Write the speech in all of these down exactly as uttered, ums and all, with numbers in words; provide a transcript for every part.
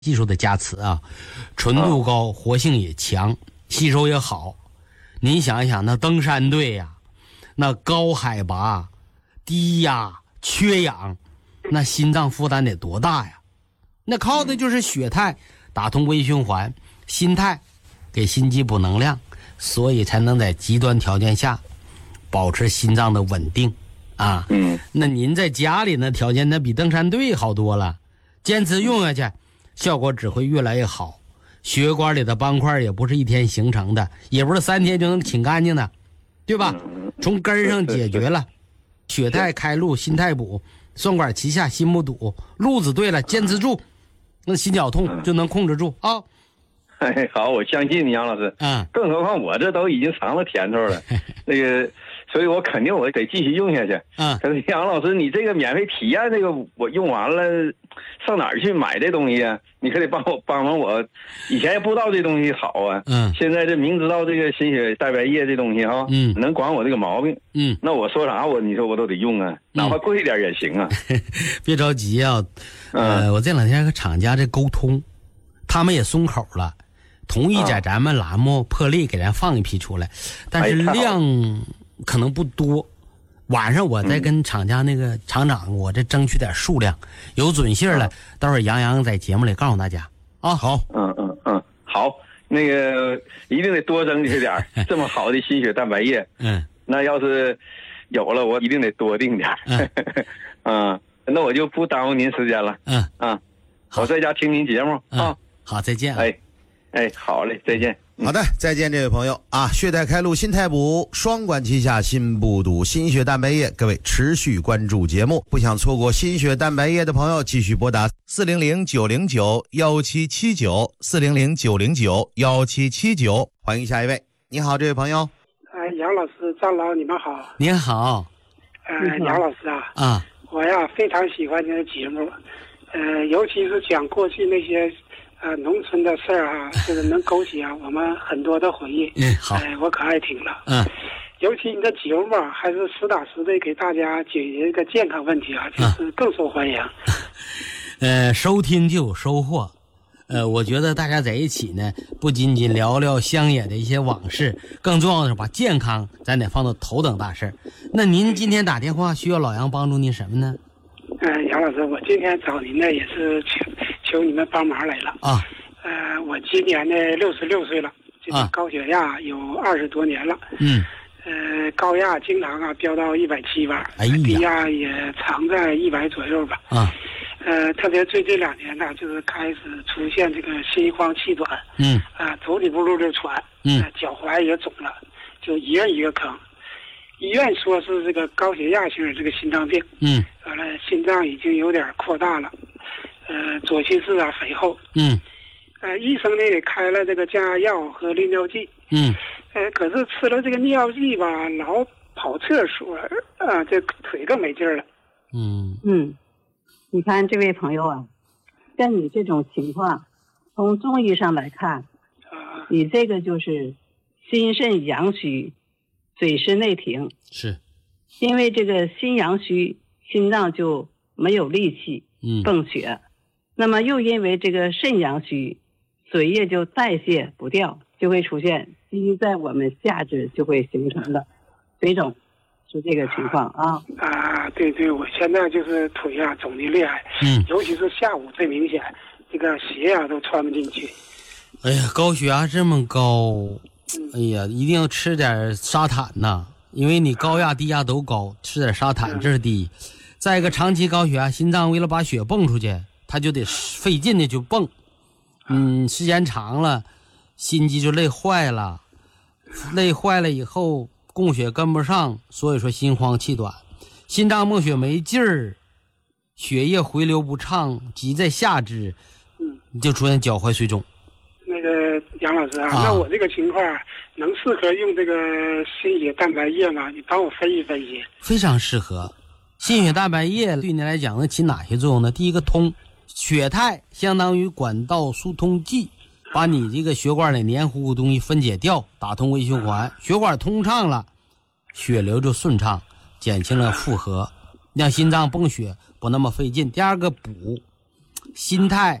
技术的加持啊，纯度高，活性也强，吸收也好。您想一想，那登山队呀、啊，那高海拔、低压、缺氧，那心脏负担得多大呀？那靠的就是血态打通微循环，心态给心肌补能量，所以才能在极端条件下保持心脏的稳定啊。 嗯， 那您在家里那条件那比登山队好多了，坚持用下去，效果只会越来越好。血管里的斑块也不是一天形成的，也不是三天就能清干净的，对吧？从根上解决了，血态开路，心态补，双管齐下，心不堵，路子对了，坚持住，那心绞痛就能控制住啊。 哎，好，我相信你，杨老师。 嗯， 更何况我这都已经尝了甜头了，那个，所以我肯定我得继续用下去。 嗯， 可是杨老师，你这个免费体验，这个我用完了，上哪儿去买这东西啊？你可得帮我帮忙我，以前也不知道这东西好啊。 嗯， 现在这明知道这个心血蛋白液这东西哈， 嗯， 能管我这个毛病。 嗯， 那我说啥我你说我都得用啊，哪怕贵点也行啊。 别着急啊，呃， 嗯、 我这两天和厂家这沟通，他们也松口了。同意在咱们栏目破例给咱放一批出来，但是量可能不多。晚上我再跟厂家那个厂长，我这争取点数量，有准信了，待会儿杨洋在节目里告诉大家啊。好， 嗯嗯嗯，好，那个一定得多争取点这么好的心血蛋白液。 嗯， 那要是有了，我一定得多订点。嗯，嗯，那我就不耽误您时间了。 嗯嗯，我在家听您节目啊、 嗯。好，再见、啊。 哎。哎，好嘞，再见。 好的，再见，这位朋友啊！血态开路，心态补，双管齐下，心不堵，心血蛋白液，各位持续关注节目，不想错过心血蛋白液的朋友，继续拨打四零零九零九幺七七九四零零九零九幺七七九，欢迎下一位。你好，这位朋友。 哎，杨老师、张老，你们好。 您好。 呃，杨老师啊。 啊。 我呀非常喜欢您的节目，呃，尤其是讲过去那些。呃，农村的事儿啊，这个能勾起啊我们很多的回忆。 嗯，好， 哎、呃，我可爱听了。 嗯， 尤其你的节目啊，还是实打实的给大家解决一个健康问题啊，就是更受欢迎。 嗯、呃，收听就有收获。呃，我觉得大家在一起呢，不仅仅聊聊乡野的一些往事，更重要的是把健康咱得放到头等大事。那您今天打电话需要老杨帮助您什么呢？ 嗯、呃，杨老师，我今天找您呢也是求求你们帮忙来了啊。 呃，我今年呢六十六岁了，这个高血压有二十多年了。 嗯。 呃，高压经常啊飙到一百七吧， 哎呀， 低压也常在一百左右吧。 啊。 呃，特别最近两年呢，就是开始出现这个心慌气短。 嗯。 啊、呃，走几步路就喘。 嗯。 呃、脚踝也肿了，就一个一个坑。医院说是这个高血压性这个心脏病。 嗯。 完了，心脏已经有点扩大了，呃，左心室啊肥厚。 嗯。 呃，医生呢也开了这个降压药和利尿剂。 嗯。 呃，可是吃了这个尿剂吧，老跑厕所，啊，这腿更没劲儿了。 嗯嗯，你看这位朋友啊，像你这种情况，从中医上来看， 啊， 你这个就是心肾阳虚，水湿内停。 是。 因为这个心阳虚，心脏就没有力气嗯泵血，那么又因为这个肾阳虚，水液就代谢不掉，就会出现积在我们下肢就会形成的水肿，是这个情况啊。 啊，对对，我现在就是腿啊肿的厉害， 嗯， 尤其是下午最明显，这个鞋啊都穿不进去。 哎呀，高血压这么高，哎呀，一定要吃点沙坦呐，因为你高压低压都高，吃点沙坦这是第一。再一个，长期高血压，心脏为了把血泵出去，它就得费劲的就泵，嗯，时间长了，心肌就累坏了，累坏了以后供血跟不上，所以说心慌气短，心脏泵血没劲儿，血液回流不畅，积在下肢， 嗯， 就出现脚踝水肿。 那个杨老师啊， 啊那我这个情况能适合用这个心血蛋白液吗？你帮我分析分析。 非常适合。心血蛋白液对你来讲能起哪些作用呢？第一个，通血态，相当于管道疏通剂，把你这个血管里黏糊糊东西分解掉，打通微循环，血管通畅了，血流就顺畅，减轻了负荷，让心脏泵血不那么费劲。第二个，补心态，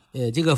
呃，这个